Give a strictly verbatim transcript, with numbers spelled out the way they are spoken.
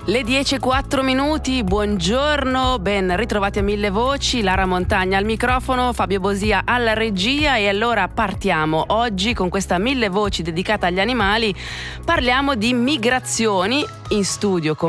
Le dieci e quattro minuti, buongiorno, ben ritrovati a Mille Voci, Lara Montagna al microfono, Fabio Bosia alla regia e allora partiamo. Oggi con questa Mille Voci dedicata agli animali parliamo di migrazioni. In studio con